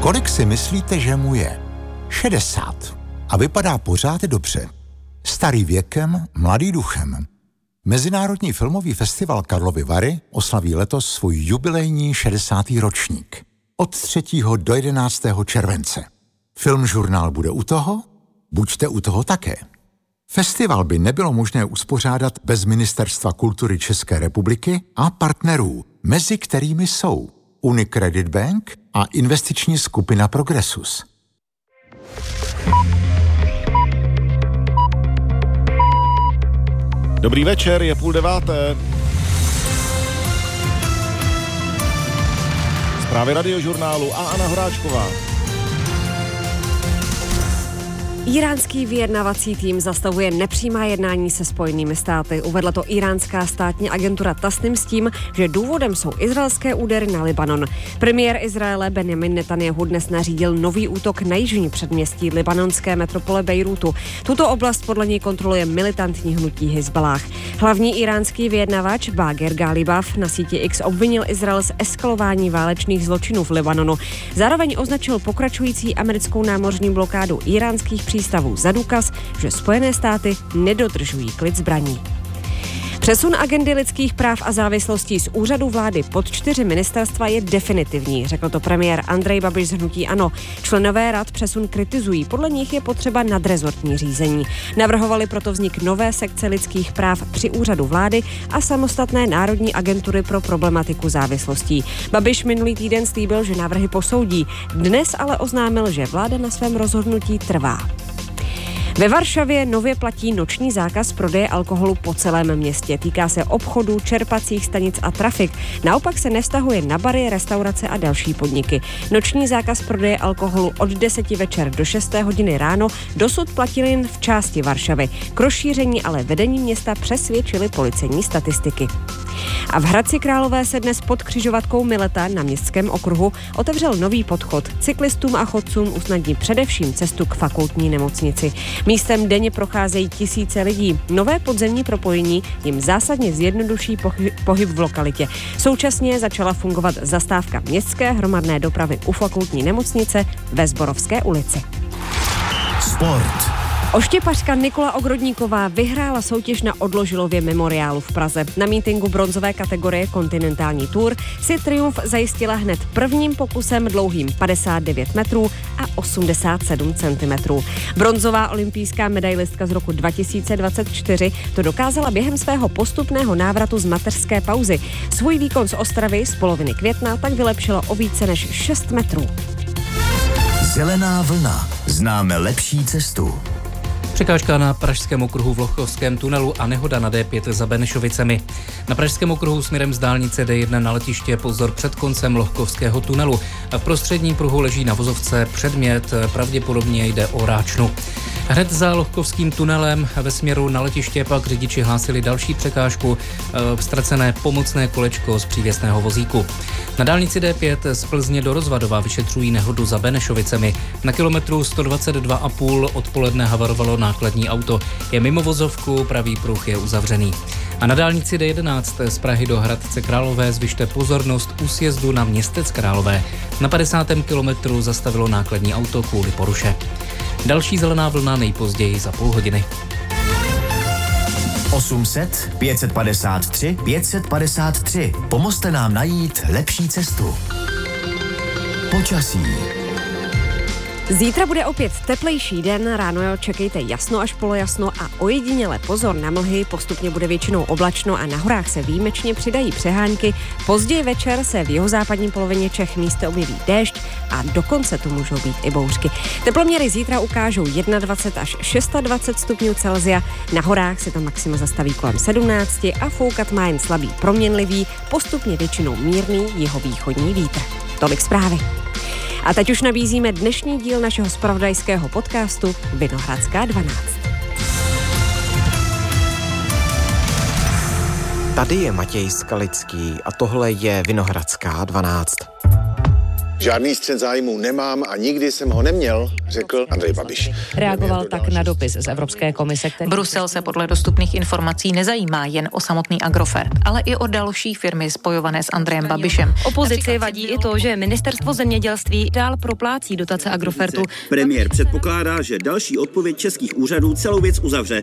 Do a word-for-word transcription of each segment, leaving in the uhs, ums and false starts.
Kolik si myslíte, že mu je? šedesát. A vypadá pořád dobře. Starý věkem, mladý duchem. Mezinárodní filmový festival Karlovy Vary oslaví letos svůj jubilejní šedesátý ročník. Od třetího do jedenáctého července. Filmžurnál bude u toho? Buďte u toho také. Festival by nebylo možné uspořádat bez Ministerstva kultury České republiky a partnerů, mezi kterými jsou Unicredit Bank a investiční skupina Progressus. Dobrý večer, je půl deváté. Zprávy Radiožurnálu a Anna Horáčková. Iránský vyjednavací tým zastavuje nepřímá jednání se Spojenými státy. Uvedla to iránská státní agentura Tasnim s tím, že důvodem jsou izraelské údery na Libanon. Premiér Izraele Benjamin Netanjahu dnes nařídil nový útok na jižní předměstí libanonské metropole Bejrútu. Tuto oblast podle něj kontroluje militantní hnutí Hizballáh. Hlavní iránský vyjednavač Bagher Ghalibaf na síti X obvinil Izrael z eskalování válečných zločinů v Libanonu. Zároveň označil pokračující americkou námořní blokádu iránských přístavů za důkaz, že Spojené státy nedodržují klid zbraní. Přesun agendy lidských práv a závislostí z úřadu vlády pod čtyři ministerstva je definitivní, řekl to premiér Andrej Babiš z hnutí ANO. Členové rad přesun kritizují, podle nich je potřeba nadrezortní řízení. Navrhovali proto vznik nové sekce lidských práv při úřadu vlády a samostatné národní agentury pro problematiku závislostí. Babiš minulý týden slíbil, že návrhy posoudí. Dnes ale oznámil, že vláda na svém rozhodnutí trvá. Ve Varšavě nově platí noční zákaz prodeje alkoholu po celém městě. Týká se obchodů, čerpacích stanic a trafik. Naopak se nevztahuje na bary, restaurace a další podniky. Noční zákaz prodeje alkoholu od deseti večer do šesté hodiny ráno dosud platil jen v části Varšavy. K rozšíření ale vedení města přesvědčili policejní statistiky. A v Hradci Králové se dnes pod křižovatkou Mileta na městském okruhu otevřel nový podchod. Cyklistům a chodcům usnadní především cestu k fakultní nemocnici. Místem denně procházejí tisíce lidí. Nové podzemní propojení jim zásadně zjednoduší pohyb v lokalitě. Současně začala fungovat zastávka městské hromadné dopravy u fakultní nemocnice ve Zborovské ulici. Sport. Oštěpařka Nikola Ogrodníková vyhrála soutěž na Odložilově memoriálu v Praze. Na mítinku bronzové kategorie Kontinentální Tour si triumf zajistila hned prvním pokusem dlouhým padesát devět metrů a osmdesát sedm centimetrů. Bronzová olympijská medailistka z roku dva tisíce dvacet čtyři to dokázala během svého postupného návratu z mateřské pauzy. Svůj výkon z Ostravy z poloviny května tak vylepšila o více než šest metrů. Zelená vlna. Známe lepší cestu. Překážka na pražském okruhu v Lochkovském tunelu a nehoda na D pět za Benešovicemi. Na pražském okruhu směrem z dálnice D jedna na letiště pozor před koncem Lochkovského tunelu. V prostředním pruhu leží na vozovce předmět, pravděpodobně jde o ráčnu. Hned za Lochkovským tunelem ve směru na letiště pak řidiči hlásili další překážku, ztracené pomocné kolečko z přívěsného vozíku. Na dálnici D pět z Plzně do Rozvadova vyšetřují nehodu za Benešovicemi. Na kilometru sto dvacet dva a půl odpoledne havarovalo nákladní auto. Je mimo vozovku, pravý pruh je uzavřený. A na dálnici D jedenáct z Prahy do Hradce Králové zvyšte pozornost u sjezdu na Městec Králové. Na padesátém kilometru zastavilo nákladní auto kvůli poruše. Další zelená vlna nejpozději za půl hodiny. osm set, pět set padesát tři, pět set padesát tři. Pomozte nám najít lepší cestu. Počasí. Zítra bude opět teplejší den, ráno čekejte jasno až polojasno a ojediněle pozor na mlhy, postupně bude většinou oblačno a na horách se výjimečně přidají přehánky. Později večer se v jihozápadní polovině Čech místy objeví déšť a dokonce tu můžou být i bouřky. Teploměry zítra ukážou dvacet jedna až dvacet šest stupňů Celsia, na horách se to maxima zastaví kolem sedmnáct a foukat má jen slabý proměnlivý, postupně většinou mírný jihovýchodní vítr. Tolik zprávy. A teď už nabízíme dnešní díl našeho zpravodajského podcastu Vinohradská dvanáct. Tady je Matěj Skalický a tohle je Vinohradská dvanáct. Žádný střet zájmů nemám a nikdy jsem ho neměl, řekl Andrej Babiš. Reagoval tak na dopis z Evropské komise, který... Brusel se podle dostupných informací nezajímá jen o samotný Agrofert, ale i o další firmy spojované s Andrejem Babišem. Opozici vadí i to, že ministerstvo zemědělství dál proplácí dotace Agrofertu. Premiér předpokládá, že další odpověď českých úřadů celou věc uzavře.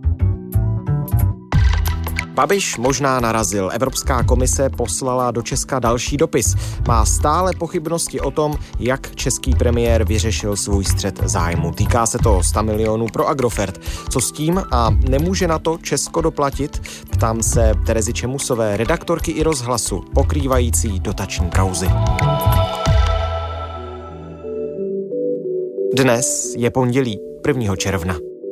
Babiš možná narazil. Evropská komise poslala do Česka další dopis. Má stále pochybnosti o tom, jak český premiér vyřešil svůj střet zájmu. Týká se to sto milionů pro Agrofert. Co s tím a nemůže na to Česko doplatit? Ptám se Terezy Čemusové, redaktorky i Rozhlasu, pokrývající dotační brauzy. Dnes je pondělí prvního června.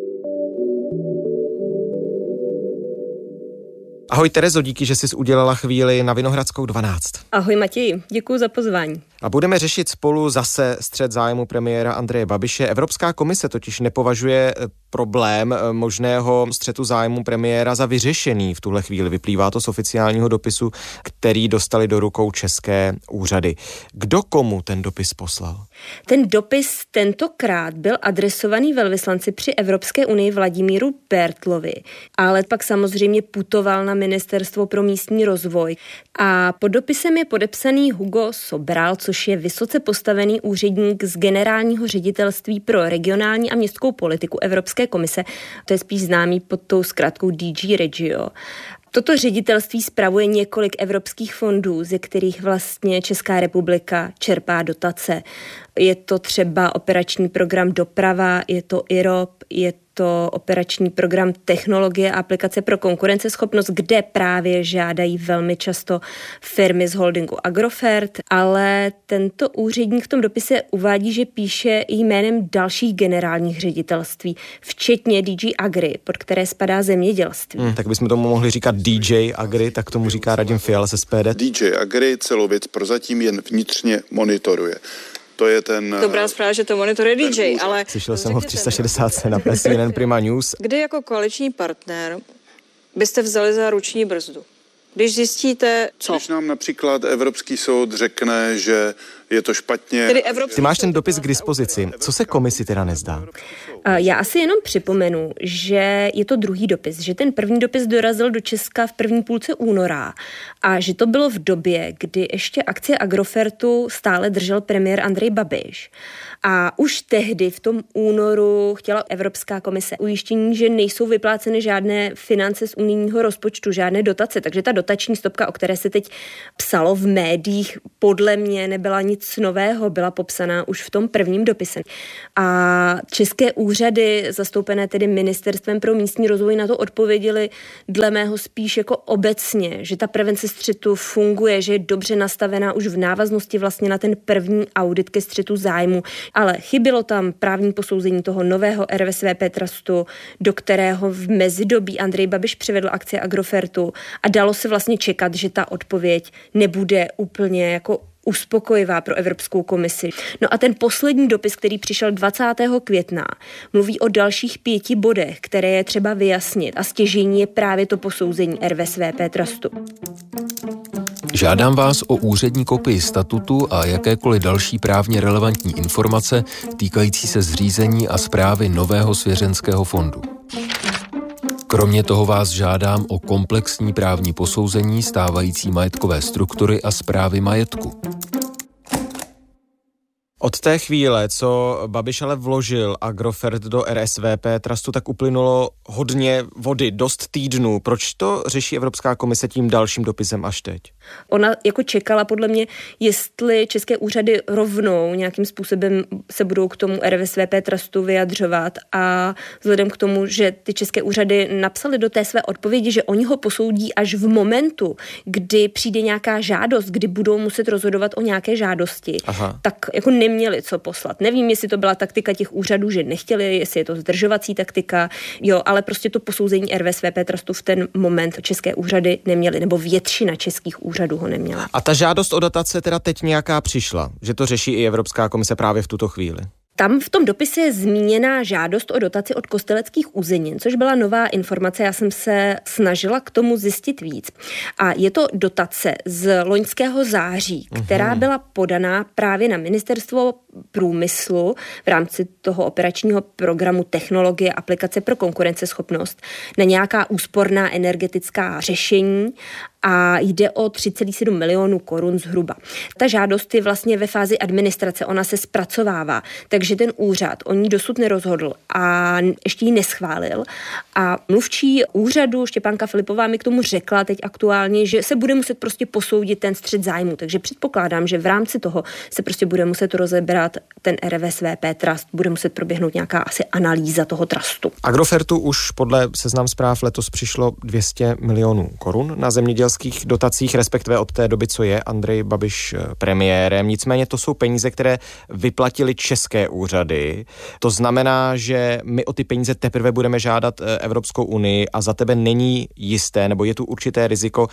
Ahoj Terezo, díky, že jsi udělala chvíli na Vinohradskou dvanáct. Ahoj Matěji, děkuji za pozvání. A budeme řešit spolu zase střet zájmu premiéra Andreje Babiše. Evropská komise totiž nepovažuje problém možného střetu zájmu premiéra za vyřešený v tuhle chvíli. Vyplývá to z oficiálního dopisu, který dostali do rukou české úřady. Kdo komu ten dopis poslal? Ten dopis tentokrát byl adresovaný velvyslanci při Evropské unii Vladimíru Bertlovi, ale pak samozřejmě putoval na Ministerstvo pro místní rozvoj. A pod dopisem je podepsaný Hugo Sobral, což je vysoce postavený úředník z Generálního ředitelství pro regionální a městskou politiku Evropské komise. To je spíš známý pod tou zkratkou D G Regio. Toto ředitelství spravuje několik evropských fondů, ze kterých vlastně Česká republika čerpá dotace. Je to třeba operační program Doprava, je to I R O P, je to operační program Technologie a aplikace pro konkurenceschopnost, kde právě žádají velmi často firmy z holdingu Agrofert, ale tento úředník v tom dopise uvádí, že píše jménem dalších generálních ředitelství, včetně D G Agri, pod které spadá zemědělství. Hmm, tak bychom tomu mohli říkat D J Agri, tak tomu říká Radim Fiala z S P D. D J Agri celou věc prozatím jen vnitřně monitoruje. To je ten... Dobrá zpráva, že to monitoruje D J, ale... Slyšel jsem ho v tři sta šedesát na P S N Prima News. Kdy jako koaliční partner byste vzali za ruční brzdu? Když zjistíte, co? Když nám například Evropský soud řekne, že je to špatně... Ty máš ten dopis k dispozici. Co se komisi teda nezdá? Já asi jenom připomenu, že je to druhý dopis, že ten první dopis dorazil do Česka v první půlce února a že to bylo v době, kdy ještě akcie Agrofertu stále držel premiér Andrej Babiš. A už tehdy v tom únoru chtěla Evropská komise ujištění, že nejsou vypláceny žádné finance z unijního rozpočtu, žádné dotace, takže ta dotační stopka, o které se teď psalo v médiích, podle mě nebyla nic nového, byla popsaná už v tom prvním dopise. A české úřady, zastoupené tedy Ministerstvem pro místní rozvoj, na to odpověděly dle mého spíš jako obecně, že ta prevence střetu funguje, že je dobře nastavená už v návaznosti vlastně na ten první audit ke střetu zájmu, ale chybilo tam právní posouzení toho nového R V S V P trustu, do kterého v mezidobí Andrej Babiš přivedl akcie Agrofertu a dalo se vlastně čekat, že ta odpověď nebude úplně jako uspokojivá pro Evropskou komisi. No a ten poslední dopis, který přišel dvacátého května, mluví o dalších pěti bodech, které je třeba vyjasnit a stěžejní je právě to posouzení R V S V P trustu. Žádám vás o úřední kopii statutu a jakékoliv další právně relevantní informace týkající se zřízení a správy nového svěřenského fondu. Kromě toho vás žádám o komplexní právní posouzení stávající majetkové struktury a správy majetku. Od té chvíle, co Babiš ale vložil Agrofert do R S V P trustu, tak uplynulo hodně vody, dost týdnů. Proč to řeší Evropská komise tím dalším dopisem až teď? Ona jako čekala podle mě, jestli české úřady rovnou nějakým způsobem se budou k tomu R S V P trustu vyjadřovat a vzhledem k tomu, že ty české úřady napsaly do té své odpovědi, že oni ho posoudí až v momentu, kdy přijde nějaká žádost, kdy budou muset rozhodovat o nějaké žádosti, Aha. tak jako neměli co poslat. Nevím, jestli to byla taktika těch úřadů, že nechtěli, jestli je to zdržovací taktika, jo, ale prostě to posouzení R S V P trustu v ten moment české úřady neměly, nebo většina českých úřadů ho neměla. A ta žádost o dotace teda teď nějaká přišla, že to řeší i Evropská komise právě v tuto chvíli? Tam v tom dopise je zmíněná žádost o dotaci od Kosteleckých uzenin, což byla nová informace, já jsem se snažila k tomu zjistit víc. A je to dotace z loňského září, která byla podaná právě na Ministerstvo průmyslu v rámci toho operačního programu Technologie a aplikace pro konkurenceschopnost na nějaká úsporná energetická řešení a jde o tři celá sedm milionů korun zhruba. Ta žádost je vlastně ve fázi administrace, ona se zpracovává, takže ten úřad o ní dosud nerozhodl a ještě ji neschválil. A mluvčí úřadu Štěpánka Filipová mi k tomu řekla teď aktuálně, že se bude muset prostě posoudit ten střet zájmu, takže předpokládám, že v rámci toho se prostě bude muset rozebrat ten R V S V P Trust, bude muset proběhnout nějaká asi analýza toho trustu. Agrofertu už podle Seznam Zpráv letos přišlo dvě stě milionů korun na zemědělských dotacích, respektive od té doby, co je Andrej Babiš premiérem. Nicméně to jsou peníze, které vyplatili české úřady. To znamená, že my o ty peníze teprve budeme žádat Evropskou unii a za tebe není jisté, nebo je tu určité riziko,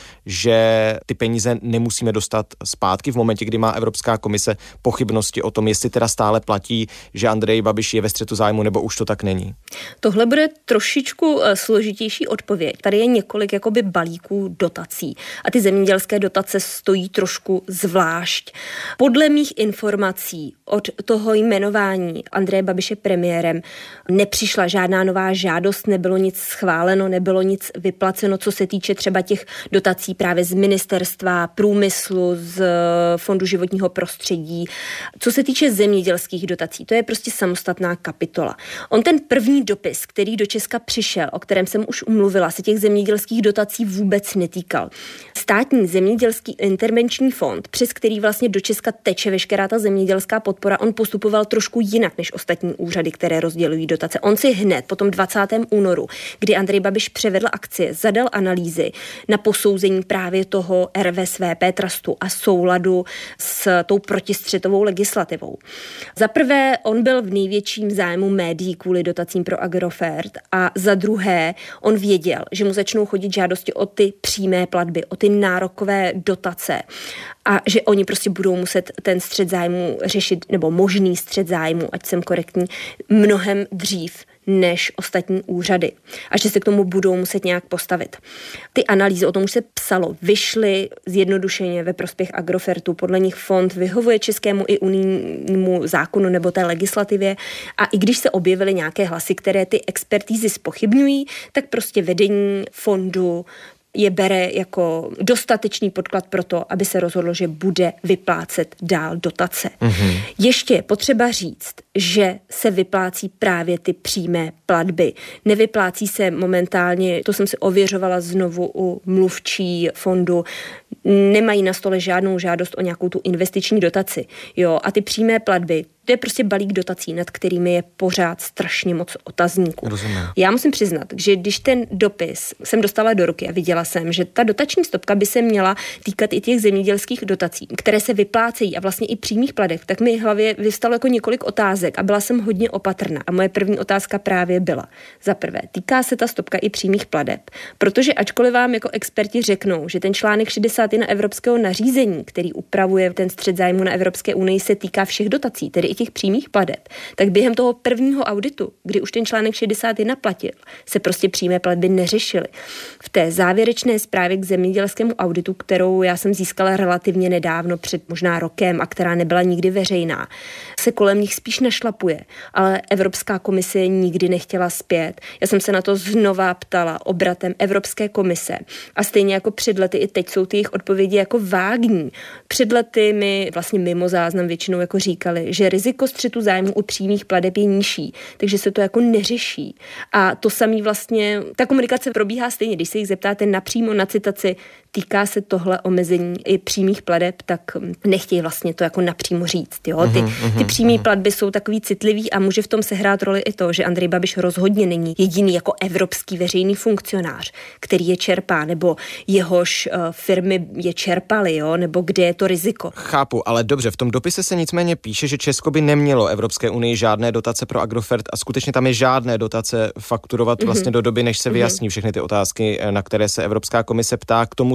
že ty peníze nemusíme dostat zpátky v momentě, kdy má Evropská komise pochybnosti o tom, jestli teda stále platí, že Andrej Babiš je ve střetu zájmu, nebo už to tak není? Tohle bude trošičku složitější odpověď. Tady je několik jakoby balíků dotací a ty zemědělské dotace stojí trošku zvlášť. Podle mých informací od toho jmenování Andreje Babiše premiérem nepřišla žádná nová žádost, nebylo nic schváleno, nebylo nic vyplaceno, co se týče třeba těch dotací právě z ministerstva průmyslu, z Fondu životního prostředí. Co se týče zemědělských dotací, to je prostě samostatná kapitola. On ten první dopis, který do Česka přišel, o kterém jsem už mluvila, se těch zemědělských dotací vůbec netýkal. Státní zemědělský intervenční fond, přes který vlastně do Česka teče veškerá ta zemědělská podpora, on postupoval trošku jinak než ostatní úřady, které rozdělují dotace. On si hned po tom dvacátého únoru, kdy Andrej Babiš převedl akcie, zadal analýzy na posouzení právě toho R V S V P Trustu a souladu s tou protistřetovou legislativou. Za prvé, on byl v největším zájmu médií kvůli dotacím pro Agrofert a za druhé, on věděl, že mu začnou chodit žádosti o ty přímé platby, o ty nárokové dotace a že oni prostě budou muset ten střet zájmu řešit, nebo možný střet zájmu, ať jsem korektní, mnohem dřív než ostatní úřady a že se k tomu budou muset nějak postavit. Ty analýzy, o tom už se psalo, vyšly zjednodušeně ve prospěch Agrofertu. Podle nich fond vyhovuje českému i unijnímu zákonu nebo té legislativě a i když se objevily nějaké hlasy, které ty expertízy zpochybňují, tak prostě vedení fondu je bere jako dostatečný podklad pro to, aby se rozhodlo, že bude vyplácet dál dotace. Mm-hmm. Ještě je potřeba říct, že se vyplácí právě ty přímé platby. Nevyplácí se momentálně, to jsem si ověřovala znovu u mluvčí fondu, nemají na stole žádnou žádost o nějakou tu investiční dotaci. Jo, a ty přímé platby, to je prostě balík dotací, nad kterými je pořád strašně moc otazníků. Rozumím. Já musím přiznat, že když ten dopis jsem dostala do ruky a viděla jsem, že ta dotační stopka by se měla týkat i těch zemědělských dotací, které se vyplácejí a vlastně i přímých plateb, tak mi v hlavě vyvstalo jako několik otázek a byla jsem hodně opatrná. A moje první otázka právě byla: za prvé, týká se ta stopka i přímých plateb, protože ačkoliv vám jako experti řeknou, že ten článek šedesát jedna evropského nařízení, který upravuje ten střet zájmu na Evropské unii, se týká všech dotací, tedy i těch přímých plateb, tak během toho prvního auditu, kdy už ten článek šedesát jedna platil, se prostě přímé platby neřešily. V té závěrečné zprávě k zemědělskému auditu, kterou já jsem získala relativně nedávno, před možná rokem a která nebyla nikdy veřejná, se kolem nich spíš našlapuje, ale Evropská komise nikdy nechtěla zpět. Já jsem se na to znova ptala obratem Evropské komise a stejně jako před lety i teď jsou ty jejich odpovědi jako vágní. Před lety mi vlastně mimo záznam většinou jako říkali, že riziko střetu zájmu u přímých plateb je nižší, takže se to jako neřeší. A to samý vlastně, ta komunikace probíhá stejně, když se jich zeptáte napřímo na citaci, týká se tohle omezení i přímých plateb, tak nechtějí vlastně to jako napřímo říct. Jo? Ty, ty přímé platby jsou takový citlivý a může v tom sehrát roli i to, že Andrej Babiš rozhodně není jediný jako evropský veřejný funkcionář, který je čerpá, nebo jehož uh, firmy je čerpaly, jo? Nebo kde je to riziko. Chápu, ale dobře, v tom dopise se nicméně píše, že Česko by nemělo Evropské unii žádné dotace pro Agrofert a skutečně tam je žádné dotace fakturovat mm-hmm. vlastně do doby, než se vyjasní všechny ty otázky, na které se Evropská komise ptá. K tomu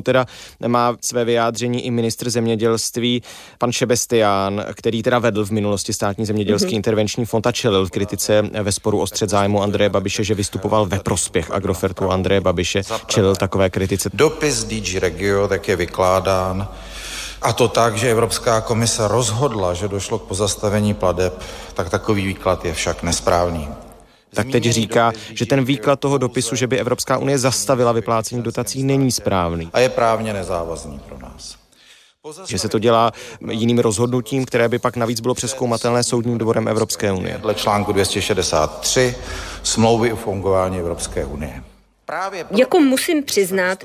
teda má své vyjádření i ministr zemědělství, pan Šebestián, který teda vedl v minulosti státní zemědělský mm-hmm. intervenční fond a čelil v kritice ve sporu o střet zájmu Andreje Babiše, že vystupoval ve prospěch Agrofertu Andreje Babiše, čelil takové kritice. Dopis D G Regio tak je vykládán, a to tak, že Evropská komise rozhodla, že došlo k pozastavení plateb, tak takový výklad je však nesprávný. Tak teď říká, že ten výklad toho dopisu, že by Evropská unie zastavila vyplácení dotací, není správný. A je právně nezávazný pro nás. Že se to dělá jiným rozhodnutím, které by pak navíc bylo přezkoumatelné soudním dvorem Evropské unie. Dle článku dvě stě šedesát tři smlouvy o fungování Evropské unie. Jako musím přiznat,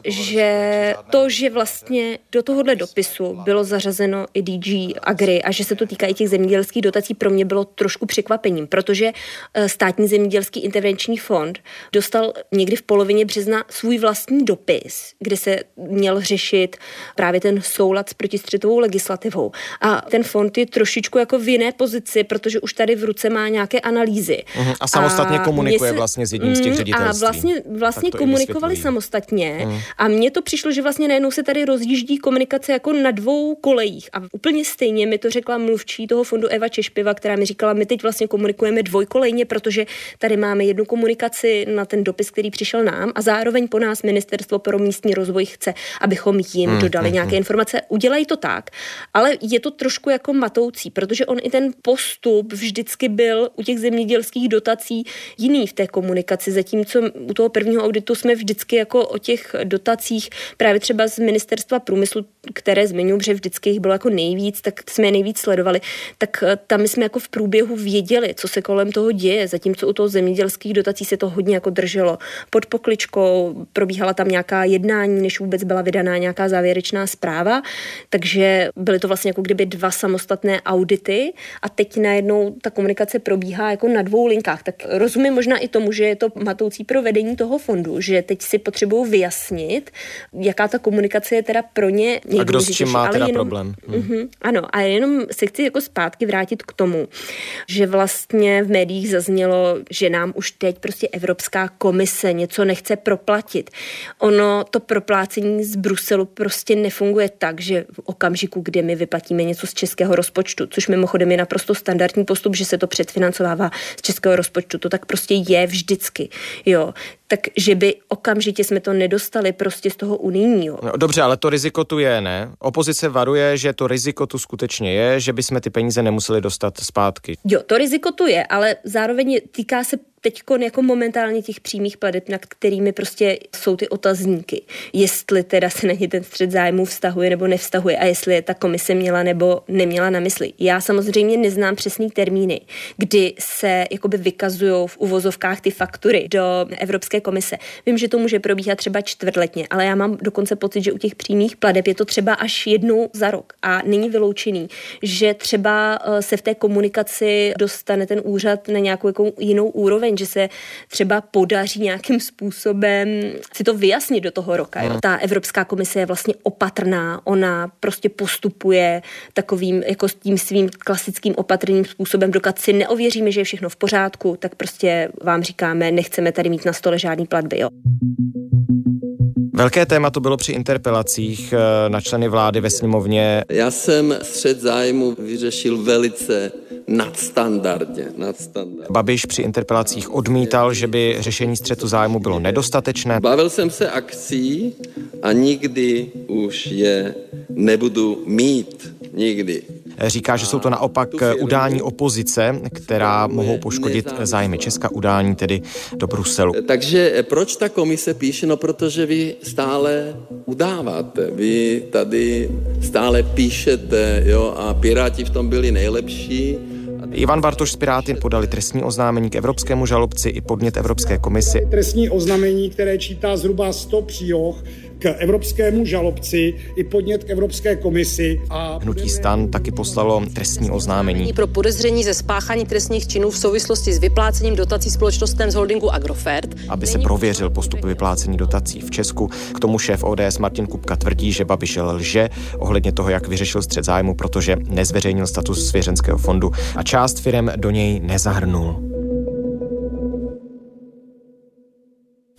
že to, že vlastně do tohohle dopisu bylo zařazeno i D G Agri a že se to týká i těch zemědělských dotací, pro mě bylo trošku překvapením, protože státní zemědělský intervenční fond dostal někdy v polovině března svůj vlastní dopis, kde se měl řešit právě ten soulad s protistřetovou legislativou. A ten fond je trošičku jako v jiné pozici, protože už tady v ruce má nějaké analýzy. Uhum. A samostatně a komunikuje se, vlastně s jedním z těch ředitelství. A vlastně, vlastně komunikovali samostatně hmm. a mně to přišlo, že vlastně najednou se tady rozjíždí komunikace jako na dvou kolejích a úplně stejně mi to řekla mluvčí toho fondu Eva Češpiva, která mi říkala, my teď vlastně komunikujeme dvojkolejně, protože tady máme jednu komunikaci na ten dopis, který přišel nám a zároveň po nás Ministerstvo pro místní rozvoj chce, abychom jim hmm. dodali hmm. nějaké informace. Udělají to tak, ale je to trošku jako matoucí, protože on i ten postup vždycky byl u těch zemědělských dotací jiný v té komunikaci, zatímco u toho prvního auditu jsme vždycky jako o těch dotacích právě třeba z Ministerstva průmyslu, které zmiňuji, protože vždycky jich bylo jako nejvíc, tak jsme je nejvíc sledovali, tak tam jsme jako v průběhu věděli, co se kolem toho děje, zatímco u toho zemědělských dotací se to hodně jako drželo pod pokličkou, probíhala tam nějaká jednání, než vůbec byla vydaná nějaká závěrečná zpráva, takže byly to vlastně jako kdyby dva samostatné audity a teď najednou ta komunikace probíhá jako na dvou linkách, tak rozumím možná i tomu, že je to matoucí pro vedení toho fondu, že teď si potřebují vyjasnit, jaká ta komunikace je teda pro ně nejdůležitější. A kdo s čím má teda jenom, problém? Hmm. Uh-huh, ano, a jenom se chci jako zpátky vrátit k tomu, že vlastně v médiích zaznělo, že nám už teď prostě Evropská komise něco nechce proplatit. Ono to proplácení z Bruselu prostě nefunguje tak, že v okamžiku, kdy my vyplatíme něco z českého rozpočtu, což mimochodem je naprosto standardní postup, že se to předfinancovává z českého rozpočtu, to tak prostě je vždycky, jo. Takže by okamžitě jsme to nedostali prostě z toho unijního. No, dobře, ale to riziko tu je, ne? Opozice varuje, že to riziko tu skutečně je, že bychom ty peníze nemuseli dostat zpátky. Jo, to riziko tu je, ale zároveň týká se teďkon jako momentálně těch přímých plateb, nad kterými prostě jsou ty otazníky. Jestli teda se na ně ten střet zájmů vztahuje nebo nevztahuje a jestli je ta komise měla nebo neměla na mysli. Já samozřejmě neznám přesný termíny, kdy se jakoby vykazují v uvozovkách ty faktury do Evropské komise. Vím, že to může probíhat třeba čtvrtletně, ale já mám dokonce pocit, že u těch přímých plateb je to třeba až jednou za rok a není vyloučený, že třeba se v té komunikaci dostane ten úřad na nějakou jako jinou úroveň, že se třeba podaří nějakým způsobem si to vyjasnit do toho roka. Jo. Ta Evropská komise je vlastně opatrná, ona prostě postupuje takovým jako s tím svým klasickým opatrným způsobem, dokud si neověříme, že je všechno v pořádku, tak prostě vám říkáme, nechceme tady mít na stole žádný platby. Jo. Velké téma to bylo při interpelacích na členy vlády ve sněmovně. Já jsem střet zájmu vyřešil velice nadstandardně, nadstandardně. Babiš při interpelacích odmítal, že by řešení střetu zájmu bylo nedostatečné. Bavil jsem se akcí a nikdy už je nebudu mít. Nikdy. Říká, že jsou to naopak udání opozice, která mohou poškodit zájmy Česka, udání tedy do Bruselu. Takže proč ta komise píše? No, protože vy stále udáváte. Vy tady stále píšete, jo, a Piráti v tom byli nejlepší. Ivan Bartoš z Piráty podali trestní oznámení k evropskému žalobci i podnět Evropské komisi. Trestní oznámení, které čítá zhruba sto příloh, k evropskému žalobci i podnět k Evropské komisi. A Hnutí STAN taky poslalo trestní oznámení pro podezření ze spáchání trestných činů v souvislosti s vyplácením dotací společnostem z holdingu Agrofert, aby se prověřil postup vyplácení dotací v Česku. K tomu šéf O D S Martin Kupka tvrdí, že Babiš lže ohledně toho, jak vyřešil střet zájmu, protože nezveřejnil status svěřenského fondu a část firem do něj nezahrnul.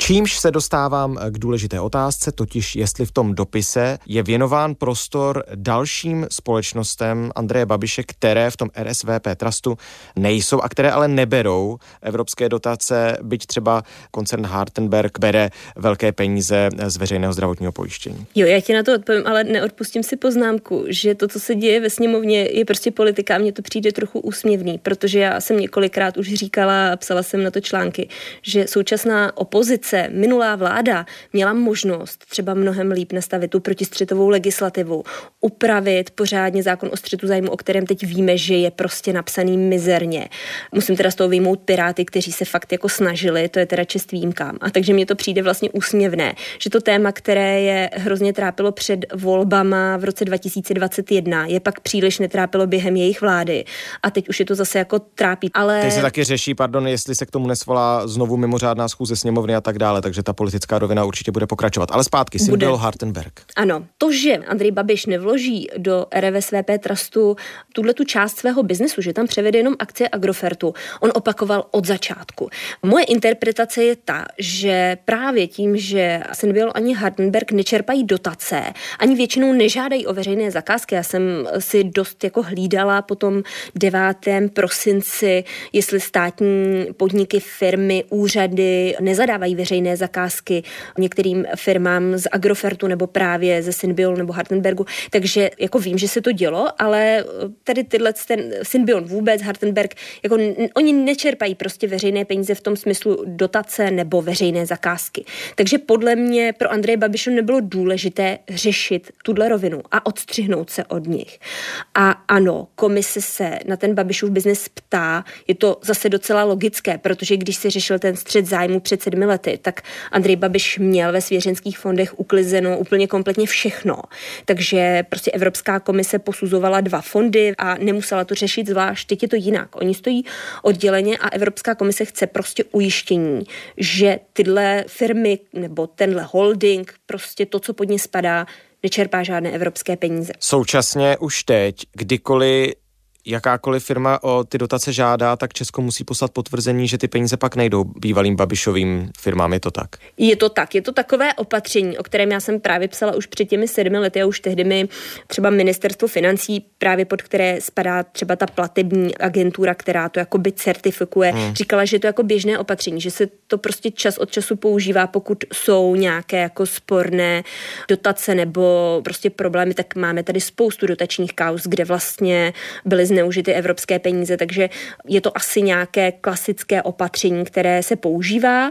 Čímž se dostávám k důležité otázce, totiž jestli v tom dopise je věnován prostor dalším společnostem Andreje Babiše, které v tom R S V P Trustu nejsou a které ale neberou evropské dotace, byť třeba koncern Hartenberg bere velké peníze z veřejného zdravotního pojištění. Jo, já ti na to odpovím, ale neodpustím si poznámku, že to, co se děje ve sněmovně, je prostě politika a mně to přijde trochu úsměvný, protože já jsem několikrát už říkala a psala jsem na to články, že současná opozice, minulá vláda měla možnost třeba mnohem líp nastavit tu protistřetovou legislativu, upravit pořádně zákon o střetu zájmu, o kterém teď víme, že je prostě napsaný mizerně. Musím teda z toho vyjmout Piráty, kteří se fakt jako snažili, to je teda čest výjimkám. A takže mně to přijde vlastně úsměvné, že to téma, které je hrozně trápilo před volbama v roce dva tisíce dvacet jedna, je pak příliš netrápilo během jejich vlády. A teď už je to zase jako trápí. Ale teď se taky řeší, pardon, jestli se k tomu nesvolá znovu mimořádná schůze sněmovny a tak dále, takže ta politická rovina určitě bude pokračovat. Ale zpátky, Sylvio Hartenberg. Ano, to, že Andrej Babiš nevloží do R S V P Trustu tuhle tu část svého biznesu, že tam převede jenom akcie Agrofertu, on opakoval od začátku. Moje interpretace je ta, že právě tím, že Synbiol ani Hartenberg nečerpají dotace, ani většinou nežádají o veřejné zakázky. Já jsem si dost jako hlídala po tom devátém prosinci, jestli státní podniky, firmy, úřady nezadávají veřejné zakázky některým firmám z Agrofertu nebo právě ze Synbiol nebo Hartenbergu. Takže jako vím, že se to dělo, ale tady tyhle ten Synbiol vůbec, Hartenberg, jako oni nečerpají prostě veřejné peníze v tom smyslu dotace nebo veřejné zakázky. Takže podle mě pro Andreje Babiše nebylo důležité řešit tuhle rovinu a odstřihnout se od nich. A ano, komise se na ten Babišův biznes ptá, je to zase docela logické, protože když se řešil ten střet zájmu před sedmi lety, tak Andrej Babiš měl ve svěřenských fondech uklizeno úplně kompletně všechno. Takže prostě Evropská komise posuzovala dva fondy a nemusela to řešit zvlášť. Teď je to jinak. Oni stojí odděleně a Evropská komise chce prostě ujištění, že tyhle firmy nebo tenhle holding, prostě to, co pod ně spadá, nečerpá žádné evropské peníze. Současně už teď, kdykoliv jakákoliv firma o ty dotace žádá, tak Česko musí poslat potvrzení, že ty peníze pak nejdou bývalým Babišovým firmám, je to tak? Je to tak, je to takové opatření, o kterém já jsem právě psala už před těmi sedmi lety a už tehdy mi třeba ministerstvo financí, právě pod které spadá třeba ta platební agentura, která to jakoby certifikuje, hmm. říkala, že je to jako běžné opatření, že se to prostě čas od času používá, pokud jsou nějaké jako sporné dotace nebo prostě problémy, tak máme tady spoustu dotačních kauz, kde vlastně byly zneužity evropské peníze, takže je to asi nějaké klasické opatření, které se používá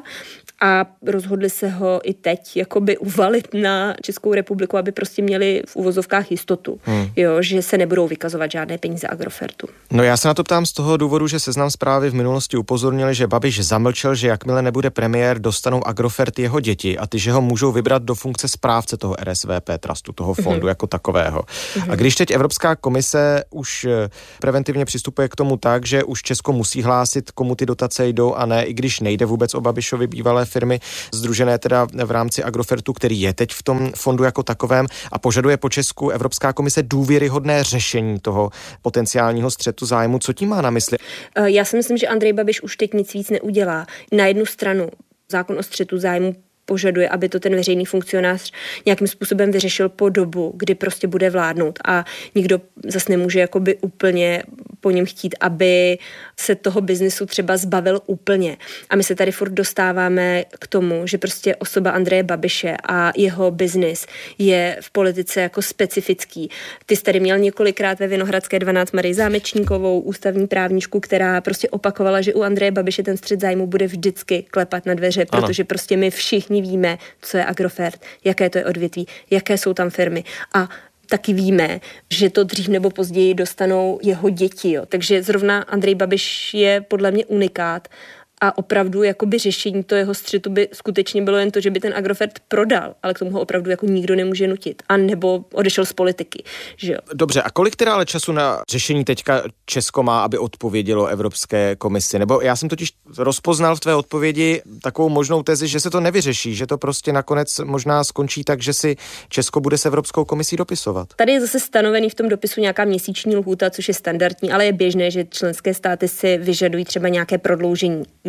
a rozhodli se ho i teď jakoby uvalit na Českou republiku, aby prostě měli v uvozovkách jistotu, hmm. jo, že se nebudou vykazovat žádné peníze Agrofertu. No já se na to ptám z toho důvodu, že Seznam Zprávy v minulosti upozornili, že Babiš zamlčel, že jakmile nebude premiér, dostanou Agrofert jeho děti a ty, že ho můžou vybrat do funkce správce toho R S V P Trustu, toho fondu hmm. jako takového. Hmm. A když teď Evropská komise už preventivně přistupuje k tomu tak, že už Česko musí hlásit, komu ty dotace jdou a ne, i když nejde vůbec o Babišovi bývalé firmy, združené teda v rámci Agrofertu, který je teď v tom fondu jako takovém a požaduje po Česku Evropská komise důvěryhodné řešení toho potenciálního střetu zájmu. Co tím má na mysli? Já si myslím, že Andrej Babiš už teď nic víc neudělá. Na jednu stranu zákon o střetu zájmu požaduje, aby to ten veřejný funkcionář nějakým způsobem vyřešil po dobu, kdy prostě bude vládnout a nikdo zase nemůže jakoby úplně po něm chtít, aby se toho biznesu třeba zbavil úplně. A my se tady furt dostáváme k tomu, že prostě osoba Andreje Babiše a jeho biznis je v politice jako specifický. Ty jsi tady měl několikrát ve Vinohradské dvanáct Marii Zámečníkovou, ústavní právničku, která prostě opakovala, že u Andreje Babiše ten střet zájmu bude vždycky klepat na dveře, ano. protože prostě my všichni víme, co je Agrofert, jaké to je odvětví, jaké jsou tam firmy a taky víme, že to dřív nebo později dostanou jeho děti. Jo. Takže zrovna Andrej Babiš je podle mě unikát a opravdu jakoby řešení toho jeho střetu by skutečně bylo jen to, že by ten Agrofert prodal, ale k tomu ho opravdu jako nikdo nemůže nutit. A nebo odešel z politiky. Že jo? Dobře, a kolik teda ale času na řešení teďka Česko má, aby odpovědělo Evropské komisi? Nebo já jsem totiž rozpoznal v tvé odpovědi takovou možnou tezi, že se to nevyřeší, že to prostě nakonec možná skončí tak, že si Česko bude s Evropskou komisí dopisovat. Tady je zase stanovený v tom dopisu nějaká měsíční lhůta, což je standardní, ale je běžné, že členské státy si vyžadují třeba nějaké prodloužení,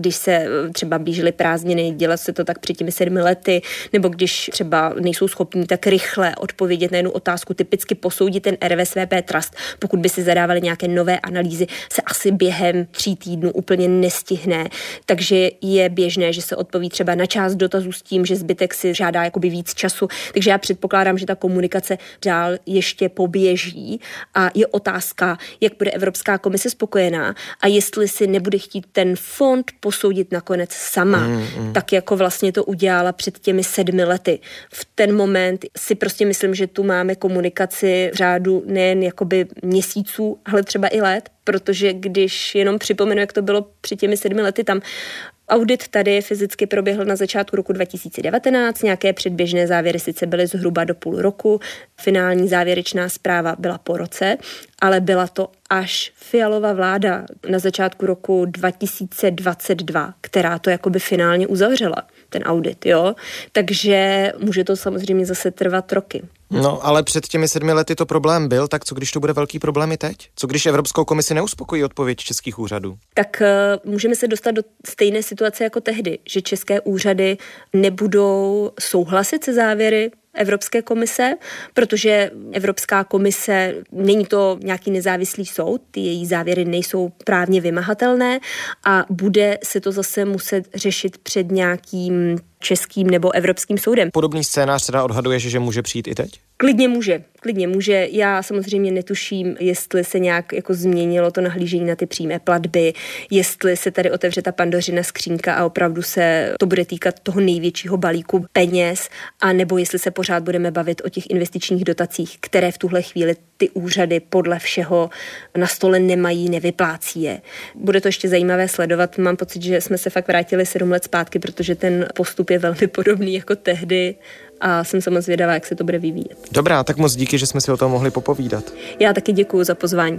když se třeba blížily prázdniny, dělat se to tak před těmi sedmi lety, nebo když třeba nejsou schopní tak rychle odpovědět na jednu otázku, typicky posoudit ten R V S V P Trust, pokud by si zadávali nějaké nové analýzy, se asi během tří týdnů úplně nestihne. Takže je běžné, že se odpoví třeba na část dotazů s tím, že zbytek si žádá jakoby víc času. Takže já předpokládám, že ta komunikace dál ještě poběží a je otázka, jak bude Evropská komise spokojená a jestli si nebude chtít ten fond posoudit nakonec sama, mm, mm. tak jako vlastně to udělala před těmi sedmi lety. V ten moment si prostě myslím, že tu máme komunikaci v řádu nejen jakoby měsíců, ale třeba i let, protože když jenom připomenu, jak to bylo před těmi sedmi lety, tam audit tady fyzicky proběhl na začátku roku dva tisíce devatenáct, nějaké předběžné závěry sice byly zhruba do půl roku, finální závěrečná zpráva byla po roce, ale byla to až Fialova vláda na začátku roku dva tisíce dvacet dva, která to jakoby finálně uzavřela, ten audit, jo. Takže může to samozřejmě zase trvat roky. No, ale před těmi sedmi lety to problém byl, tak co když to bude velký problém i teď? Co když Evropskou komisi neuspokojí odpověď českých úřadů? Tak uh, můžeme se dostat do stejné situace jako tehdy, že české úřady nebudou souhlasit se závěry Evropské komise, protože Evropská komise, není to nějaký nezávislý soud, ty její závěry nejsou právně vymahatelné a bude se to zase muset řešit před nějakým českým nebo evropským soudem. Podobný scénář teda odhaduješ, že může přijít i teď? Klidně může, klidně může. Já samozřejmě netuším, jestli se nějak jako změnilo to nahlížení na ty přímé platby, jestli se tady otevře ta Pandořina skřínka a opravdu se to bude týkat toho největšího balíku peněz, a nebo jestli se pořád budeme bavit o těch investičních dotacích, které v tuhle chvíli ty úřady podle všeho na stole nemají, nevyplácí je. Bude to ještě zajímavé sledovat. Mám pocit, že jsme se fakt vrátili sedm let zpátky, protože ten postup je velmi podobný jako tehdy a jsem sama zvědavá, jak se to bude vyvíjet. Dobrá, tak moc díky, že jsme si o tom mohli popovídat. Já taky děkuju za pozvání.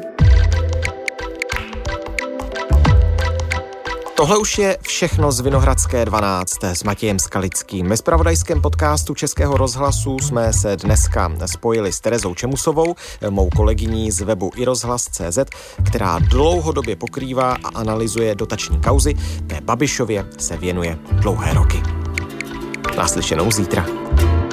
Tohle už je všechno z Vinohradské dvanáct s Matějem Skalickým. Ve zpravodajském podcastu Českého rozhlasu jsme se dneska spojili s Terezou Čemusovou, mou kolegyní z webu i rozhlas tečka cé zet, která dlouhodobě pokrývá a analyzuje dotační kauzy. Té Babišově se věnuje dlouhé roky. Naslyšenou zítra.